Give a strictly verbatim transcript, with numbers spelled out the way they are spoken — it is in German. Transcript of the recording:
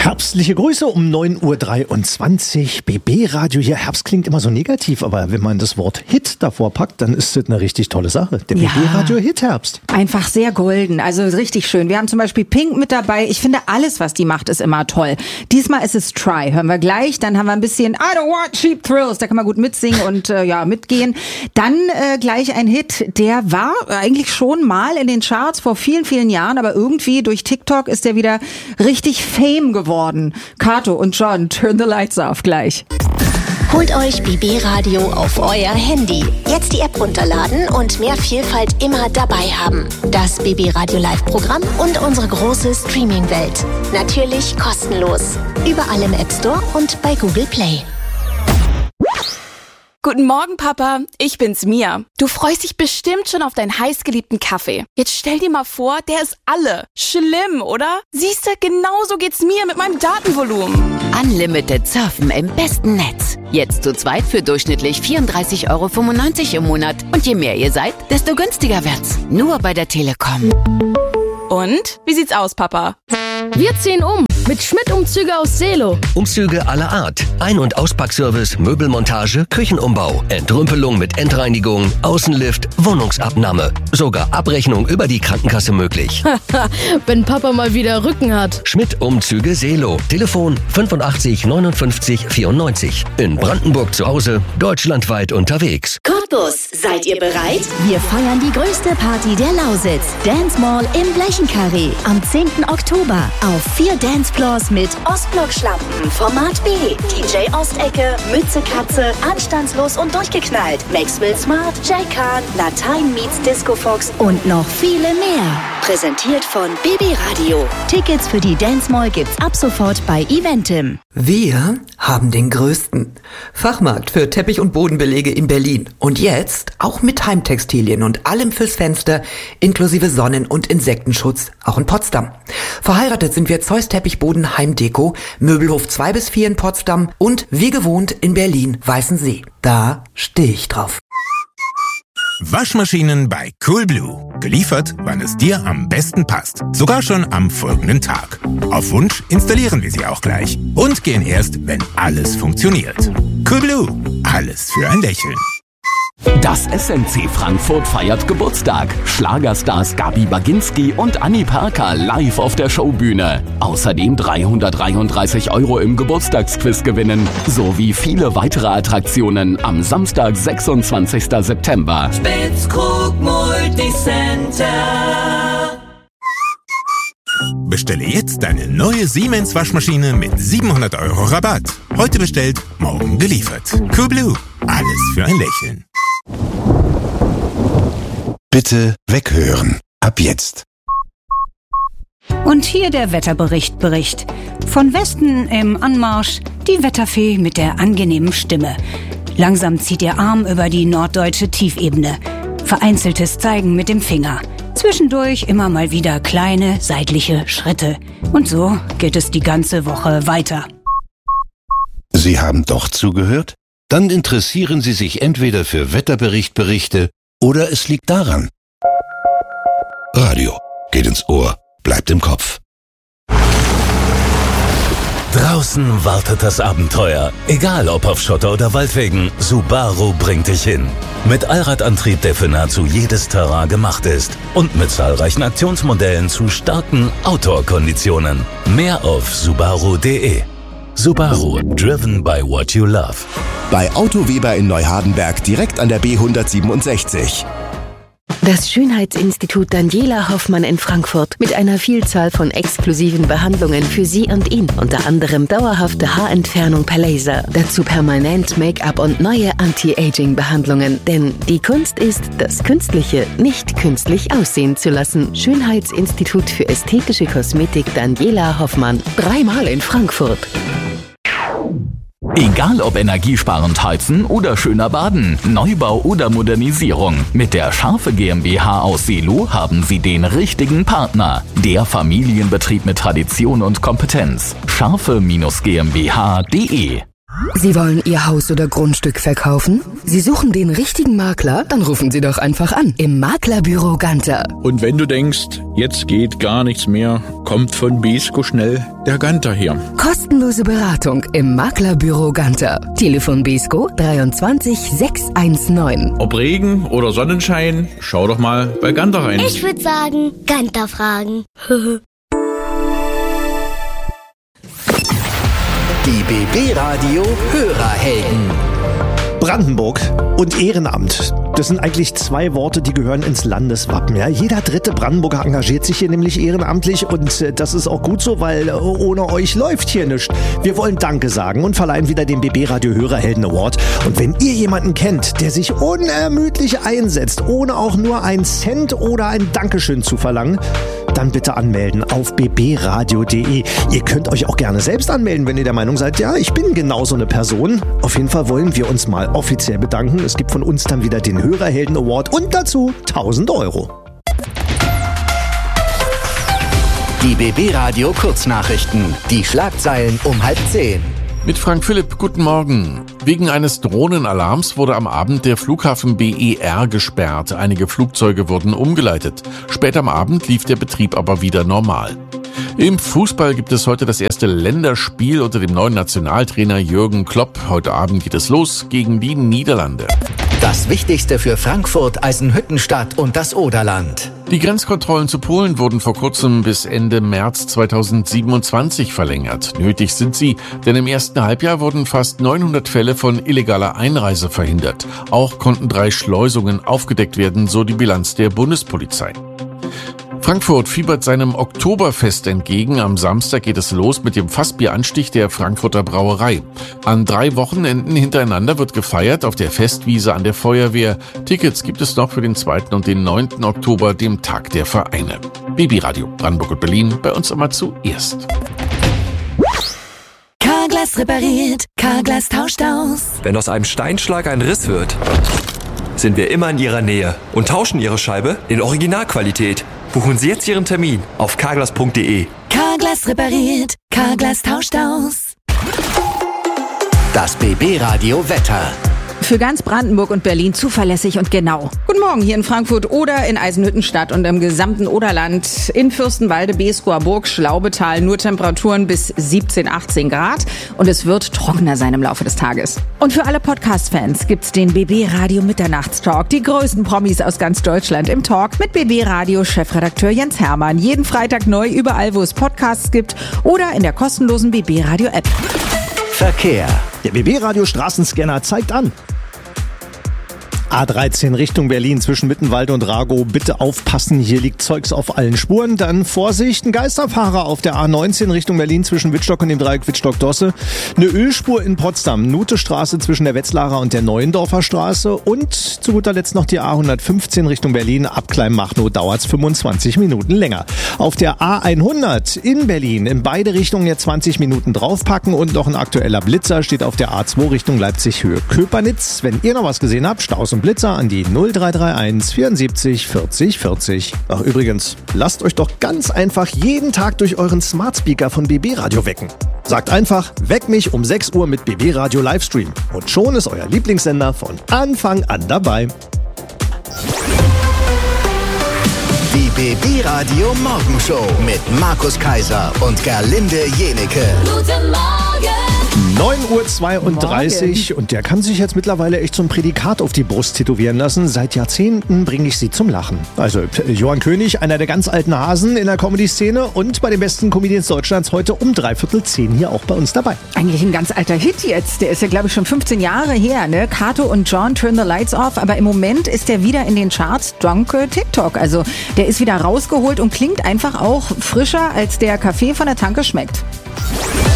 Herbstliche Grüße um neun Uhr dreiundzwanzig. B B-Radio hier. Herbst klingt immer so negativ, aber wenn man das Wort Hit davor packt, dann ist das eine richtig tolle Sache. Der ja. B B-Radio-Hit-Herbst. Einfach sehr golden, also richtig schön. Wir haben zum Beispiel Pink mit dabei. Ich finde, alles, was die macht, ist immer toll. Diesmal ist es Try. Hören wir gleich. Dann haben wir ein bisschen I Don't Want Cheap Thrills. Da kann man gut mitsingen und äh, ja mitgehen. Dann äh, gleich ein Hit, der war eigentlich schon mal in den Charts vor vielen, vielen Jahren, aber irgendwie durch TikTok ist der wieder richtig Fame geworden. Kato und John, Turn the Lights Off gleich. Holt euch B B-Radio auf euer Handy. Jetzt die App runterladen und mehr Vielfalt immer dabei haben. Das B B-Radio Live-Programm und unsere große Streaming-Welt. Natürlich kostenlos. Überall im App Store und bei Google Play. Guten Morgen, Papa. Ich bin's, Mia. Du freust dich bestimmt schon auf deinen heißgeliebten Kaffee. Jetzt stell dir mal vor, der ist alle. Schlimm, oder? Siehste, genauso geht's mir mit meinem Datenvolumen. Unlimited Surfen im besten Netz. Jetzt zu zweit für durchschnittlich vierunddreißig Euro fünfundneunzig im Monat. Und je mehr ihr seid, desto günstiger wird's. Nur bei der Telekom. Und? Wie sieht's aus, Papa? Wir ziehen um mit Schmidt-Umzüge aus Seelow. Umzüge aller Art. Ein- und Auspackservice, Möbelmontage, Küchenumbau, Entrümpelung mit Endreinigung, Außenlift, Wohnungsabnahme. Sogar Abrechnung über die Krankenkasse möglich. Wenn Papa mal wieder Rücken hat. Schmidt-Umzüge Seelow. Telefon fünfundachtzig neunundfünfzig vierundneunzig. In Brandenburg zu Hause, deutschlandweit unterwegs. Cottbus, seid ihr bereit? Wir feiern die größte Party der Lausitz. Dance Mall im Blechenkarree. Am zehnten Oktober. Auf vier Dancefloors mit Ostblock-Schlampen, Format B, D J Ostecke, Mütze Katze, Anstandslos und durchgeknallt, Maxwell Smart, Jay Khan, Latein meets Disco Fox und noch viele mehr. Präsentiert von B B-Radio. Tickets für die Dance Mall gibt's ab sofort bei Eventim. Wir haben den größten Fachmarkt für Teppich- und Bodenbelege in Berlin. Und jetzt auch mit Heimtextilien und allem fürs Fenster, inklusive Sonnen- und Insektenschutz, auch in Potsdam. Verheiratet sind wir Zeus Teppichboden Heimdeko, Möbelhof zwei bis vier in Potsdam und wie gewohnt in Berlin Weißensee. Da stehe ich drauf. Waschmaschinen bei Coolblue. Geliefert, wann es dir am besten passt. Sogar schon am folgenden Tag. Auf Wunsch installieren wir sie auch gleich. Und gehen erst, wenn alles funktioniert. Coolblue. Alles für ein Lächeln. Das S M C Frankfurt feiert Geburtstag. Schlagerstars Gabi Baginski und Annie Parker live auf der Showbühne. Außerdem dreihundertdreiunddreißig Euro im Geburtstagsquiz gewinnen. Sowie viele weitere Attraktionen am Samstag, sechsundzwanzigsten September. Spitzkrug Multicenter. Bestelle jetzt deine neue Siemens Waschmaschine mit siebenhundert Euro Rabatt. Heute bestellt, morgen geliefert. Coolblue. Alles für ein Lächeln. Bitte weghören. Ab jetzt. Und hier der Wetterbericht Bericht. Von Westen im Anmarsch die Wetterfee mit der angenehmen Stimme. Langsam zieht ihr Arm über die norddeutsche Tiefebene. Vereinzeltes Zeigen mit dem Finger. Zwischendurch immer mal wieder kleine seitliche Schritte. Und so geht es die ganze Woche weiter. Sie haben doch zugehört? Dann interessieren Sie sich entweder für Wetterberichtberichte oder es liegt daran. Radio geht ins Ohr, bleibt im Kopf. Draußen wartet das Abenteuer. Egal ob auf Schotter oder Waldwegen, Subaru bringt dich hin. Mit Allradantrieb, der für nahezu jedes Terrain gemacht ist. Und mit zahlreichen Aktionsmodellen zu starken Outdoor-Konditionen. Mehr auf subaru punkt de. Subaru, driven by what you love. Bei Otto Weber in Neuhardenberg direkt an der B hundertsiebenundsechzig. Das Schönheitsinstitut Daniela Hoffmann in Frankfurt mit einer Vielzahl von exklusiven Behandlungen für Sie und ihn. Unter anderem dauerhafte Haarentfernung per Laser, dazu permanent Make-up und neue Anti-Aging-Behandlungen. Denn die Kunst ist, das Künstliche nicht künstlich aussehen zu lassen. Schönheitsinstitut für ästhetische Kosmetik Daniela Hoffmann. Dreimal in Frankfurt. Egal ob energiesparend heizen oder schöner baden, Neubau oder Modernisierung. Mit der Scharfe GmbH aus Seelow haben Sie den richtigen Partner. Der Familienbetrieb mit Tradition und Kompetenz. scharfe Bindestrich GmbH punkt de Sie wollen Ihr Haus oder Grundstück verkaufen? Sie suchen den richtigen Makler? Dann rufen Sie doch einfach an im Maklerbüro Ganter. Und wenn du denkst, jetzt geht gar nichts mehr, kommt von Besko schnell der Ganter her. Kostenlose Beratung im Maklerbüro Ganter. Telefon Besko dreiundzwanzig sechshundertneunzehn. Ob Regen oder Sonnenschein, schau doch mal bei Ganter rein. Ich würde sagen, Ganter fragen. Die B B-Radio Hörerhelden. Brandenburg und Ehrenamt. Das sind eigentlich zwei Worte, die gehören ins Landeswappen. Ja? Jeder dritte Brandenburger engagiert sich hier nämlich ehrenamtlich und äh, das ist auch gut so, weil äh, ohne euch läuft hier nichts. Wir wollen Danke sagen und verleihen wieder den B B-Radio Hörerhelden Award. Und wenn ihr jemanden kennt, der sich unermüdlich einsetzt, ohne auch nur einen Cent oder ein Dankeschön zu verlangen, dann bitte anmelden auf b b radio punkt d e. Ihr könnt euch auch gerne selbst anmelden, wenn ihr der Meinung seid, ja, ich bin genau so eine Person. Auf jeden Fall wollen wir uns mal offiziell bedanken. Es gibt von uns dann wieder den Hörerhelden Award und dazu tausend Euro. Die B B-Radio Kurznachrichten. Die Schlagzeilen um halb zehn. Mit Frank Philipp, guten Morgen. Wegen eines Drohnenalarms wurde am Abend der Flughafen B E R gesperrt. Einige Flugzeuge wurden umgeleitet. Später am Abend lief der Betrieb aber wieder normal. Im Fußball gibt es heute das erste Länderspiel unter dem neuen Nationaltrainer Jürgen Klopp. Heute Abend geht es los gegen die Niederlande. Das Wichtigste für Frankfurt, Eisenhüttenstadt und das Oderland. Die Grenzkontrollen zu Polen wurden vor kurzem bis Ende März zweitausendsiebenundzwanzig verlängert. Nötig sind sie, denn im ersten Halbjahr wurden fast neunhundert Fälle von illegaler Einreise verhindert. Auch konnten drei Schleusungen aufgedeckt werden, so die Bilanz der Bundespolizei. Frankfurt fiebert seinem Oktoberfest entgegen. Am Samstag geht es los mit dem Fassbieranstich der Frankfurter Brauerei. An drei Wochenenden hintereinander wird gefeiert auf der Festwiese an der Feuerwehr. Tickets gibt es noch für den zweiten und den neunten Oktober, dem Tag der Vereine. B B-Radio Brandenburg und Berlin, bei uns immer zuerst. Carglass repariert, Carglass tauscht aus. Wenn aus einem Steinschlag ein Riss wird, sind wir immer in Ihrer Nähe und tauschen Ihre Scheibe in Originalqualität. Buchen Sie jetzt Ihren Termin auf carglass punkt d e. Carglass repariert, Carglass tauscht aus. Das B B-Radio Wetter. Für ganz Brandenburg und Berlin zuverlässig und genau. Guten Morgen hier in Frankfurt oder in Eisenhüttenstadt und im gesamten Oderland. In Fürstenwalde, Beeskower Burg, Schlaubetal nur Temperaturen bis siebzehn, achtzehn Grad und es wird trockener sein im Laufe des Tages. Und für alle Podcast-Fans gibt's den B B-Radio Mitternachtstalk. Die größten Promis aus ganz Deutschland im Talk mit B B-Radio-Chefredakteur Jens Hermann. Jeden Freitag neu überall, wo es Podcasts gibt oder in der kostenlosen B B-Radio-App. Verkehr. Der B B-Radio Straßenscanner zeigt an. A dreizehn Richtung Berlin zwischen Mittenwalde und Ragow. Bitte aufpassen, hier liegt Zeugs auf allen Spuren. Dann Vorsicht, ein Geisterfahrer auf der A neunzehn Richtung Berlin zwischen Wittstock und dem Dreieck Wittstock-Dosse. Eine Ölspur in Potsdam, Nutestraße zwischen der Wetzlarer und der Neuendorfer Straße. Und zu guter Letzt noch die A hundertfünfzehn Richtung Berlin. Ab Kleinmachnow dauert's fünfundzwanzig Minuten länger. Auf der A hundert in Berlin in beide Richtungen jetzt zwanzig Minuten draufpacken. Und noch ein aktueller Blitzer steht auf der A zwei Richtung Leipzig-Höhe Köpernitz. Wenn ihr noch was gesehen habt, Staus und Blitzer an die null drei drei eins vierundsiebzig vierzig vierzig. Ach übrigens, lasst euch doch ganz einfach jeden Tag durch euren Smart Speaker von B B-Radio wecken. Sagt einfach, weck mich um sechs Uhr mit B B-Radio Livestream. Und schon ist euer Lieblingssender von Anfang an dabei. Die B B-Radio Morgenshow mit Markus Kaiser und Gerlinde Jenecke. Guten Morgen! neun Uhr zweiunddreißig und der kann sich jetzt mittlerweile echt so ein Prädikat auf die Brust tätowieren lassen. Seit Jahrzehnten bringe ich sie zum Lachen. Also Johann König, einer der ganz alten Hasen in der Comedy-Szene und bei den besten Comedians Deutschlands heute um dreiviertel zehn hier auch bei uns dabei. Eigentlich ein ganz alter Hit jetzt. Der ist ja, glaube ich, schon fünfzehn Jahre her. Ne? Kato und John, Turn the Lights Off. Aber im Moment ist der wieder in den Charts dank TikTok. Also der ist wieder rausgeholt und klingt einfach auch frischer, als der Kaffee von der Tanke schmeckt.